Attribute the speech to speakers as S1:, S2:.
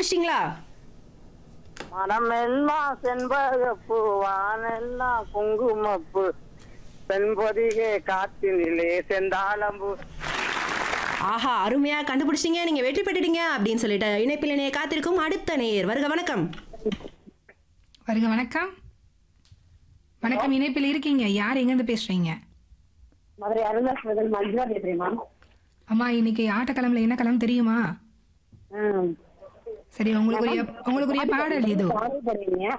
S1: கண்டுபிடிச்சிட்டீங்களா?
S2: மனமெல்லாம் செண்பகப்பூ வானெல்லாம் குங்குமப்பூ செண்பொதிகே காத்தினிலே செந்தாளம்பூ.
S1: ஆஹா, அருமையா கண்டுபிடிச்சிங்க. நீங்க வெற்றி பெற்றுட்டீங்க அப்படின்னு சொல்லிட்டு இணைப்பில் இணைய காத்திருக்கும் அடுத்த நேயர் வருக. வணக்கம்.
S3: வருக வணக்கம். வணக்கம், இணைப்பில் இருக்கீங்க. யார் எங்கேருந்து பேசுறீங்க?
S2: மதுரை அருள்தாஸ் மஞ்சுளா பேசுறேன்.
S3: அம்மா, இன்னைக்கு ஆட்டக்கிழமைல என்ன கிழமை தெரியுமா? சரி, உங்களுக்குரிய பாடல் இது.